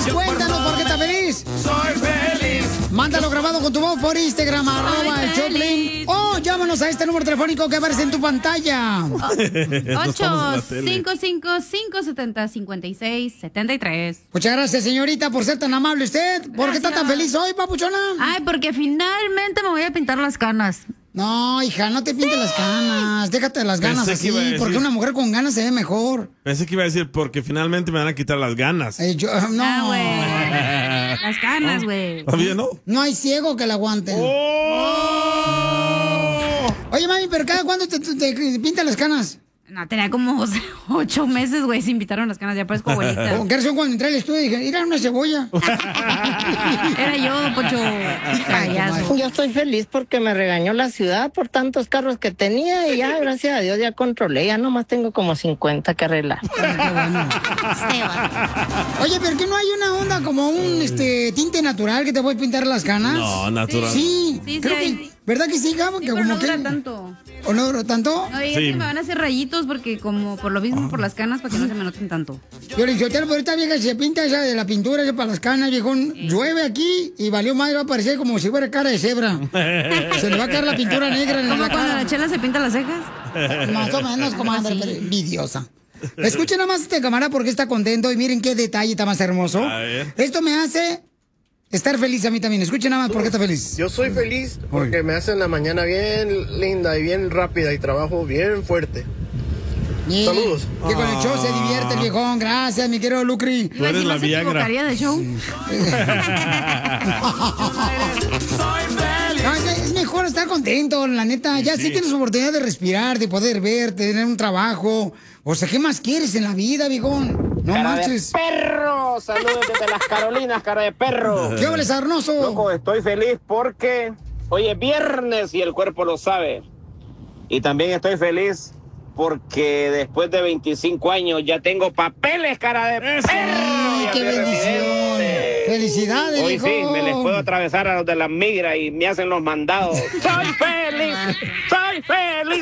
Cuéntanos por qué estás feliz. Soy feliz. Mándalo grabado con tu voz por Instagram, @el o llámanos a este número telefónico que aparece en tu pantalla. 855-570-5673. Muchas gracias, señorita, por ser tan amable. ¿Usted? ¿Por qué está tan feliz hoy, papuchona? Ay, porque finalmente me voy a pintar las canas. No, hija, no te pintes las canas. Déjate las ganas Pensé que así, iba a decir- porque una mujer con ganas se ve mejor. Pensé que iba a decir, porque finalmente me van a quitar las ganas. No, güey. Las canas, güey. ¿Todavía no? No hay ciego que la aguante. Oye, mami, pero ¿cada cuándo te pintan las canas? No, tenía como 8 meses, güey, se invitaron las canas, ya parezco abuelita. ¿Con qué razón cuando entré al estudio dije, mira una cebolla? Era yo, Poncho. Payaso. Yo estoy feliz porque me regañó la ciudad por tantos carros que tenía y ya, gracias a Dios, ya controlé. Ya nomás tengo como 50 que arreglar. Oye, ¿pero qué no hay una onda como un tinte natural que te puede pintar las canas? No, natural. Sí, Sí, creo sí que, hay. ¿verdad que sí, Gabo? Sí, Que pero no como dura que... tanto. ¿O no duró tanto? No, y es que me van a hacer rayitos porque como por lo mismo, por las canas, para que no se me noten tanto. Yo le dije, pero esta vieja se pinta esa de la pintura, esa para las canas, viejón. Llueve aquí y valió madre, va a parecer como si fuera cara de cebra. Se le va a caer la pintura negra en ¿Cómo la cuando cara. la Chela se pinta las cejas? Más o menos, comadre, pero envidiosa. Escuchen nada más este camarada porque está contento y miren qué detalle está más hermoso. A ver. Esto me hace estar feliz a mí también. Escuchen nada más por qué está feliz. Yo soy feliz porque me hacen la mañana bien linda y bien rápida y trabajo bien fuerte. Bien. Saludos. Que con el show se divierte el viejón. Gracias, mi querido Lucri. Tú eres la Viagra. de show? No, es mejor estar contento, la neta. Ya sí tienes oportunidad de respirar, de poder ver, de tener un trabajo. O sea, ¿qué más quieres en la vida, viejón? No Cara marches. de perro, saludos desde las Carolinas, cara de perro. ¿Qué hables, Arnoso? Loco, estoy feliz porque hoy es viernes y el cuerpo lo sabe. Y también estoy feliz porque después de 25 años ya tengo papeles, cara de perro. ¡Ay, Ya qué me bendición! retiré. ¡Felicidades, Hoy sí, viejón! me les puedo atravesar a los de la migra y me hacen los mandados. ¡Soy feliz! ¡Soy feliz!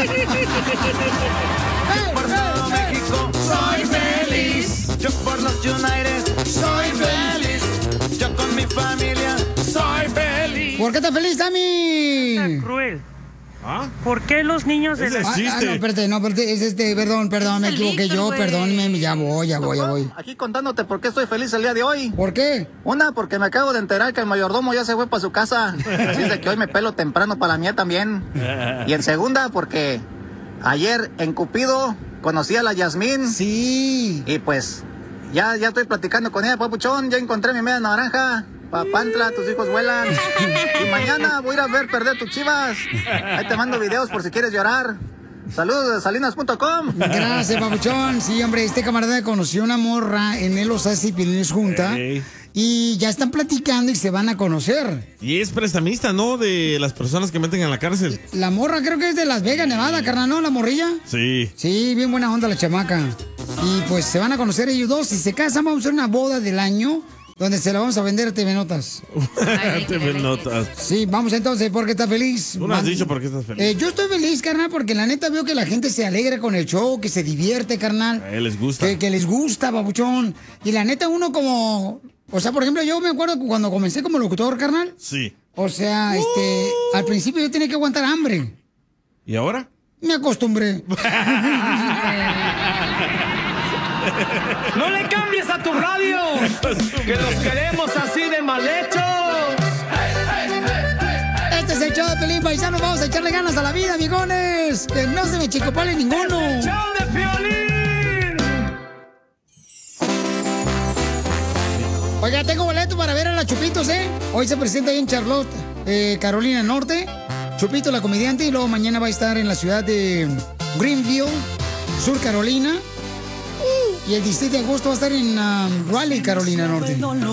Por todo México soy feliz. Yo por los United soy feliz. Yo con mi familia soy feliz. ¿Por qué estás feliz, Sammy? Cruel. ¿Por qué los niños de la... no, espérate, es perdón, me equivoqué yo, perdónme, ya voy. Aquí contándote por qué estoy feliz el día de hoy. ¿Por qué? Una, porque me acabo de enterar que el mayordomo ya se fue para su casa. Así es de que hoy me pelo temprano para la mía también. Y en segunda, porque ayer en Cupido conocí a la Yasmín. Sí. Y pues, ya estoy platicando con ella, papuchón. Ya encontré mi media naranja. Papantla, tus hijos vuelan. Y mañana voy a ir a ver perder tus Chivas. Ahí te mando videos por si quieres llorar. Saludos de salinas.com. Gracias, papuchón. Sí, hombre, este camarada conoció una morra en el Osasi Pilines Junta. Y ya están platicando y se van a conocer. Y es prestamista, ¿no? De las personas que meten en la cárcel. La morra creo que es de Las Vegas, Nevada, carnal, ¿no? La morrilla. Sí. Sí, bien buena onda la chamaca. Y pues se van a conocer ellos dos. Si se casan, vamos a hacer una boda del año donde se la vamos a vender a TV Notas. TV Notas. Sí, vamos entonces, ¿por qué estás feliz? Tú no has dicho por qué estás feliz. Yo estoy feliz, carnal, porque la neta veo que la gente se alegra con el show, que se divierte, carnal. A él les gusta. Que les gusta, babuchón. Y la neta uno como... O sea, por ejemplo, yo me acuerdo cuando comencé como locutor, carnal. Sí. O sea, al principio yo tenía que aguantar hambre. ¿Y ahora? Me acostumbré. No le cambies a tu radio, que los queremos así de mal hechos. Este es el show de Pelín Paisano. Vamos a echarle ganas a la vida, amigones. Que no se me chicopale ninguno. ¡Es el show de Piolín! Oiga, tengo boleto para ver a la Chupitos, ¿eh? Hoy se presenta ahí en Charlotte, Carolina Norte. Chupito, la comediante, y luego mañana va a estar en la ciudad de Greenville, Sur Carolina. Y el 17 de agosto va a estar en Raleigh, Carolina Norte.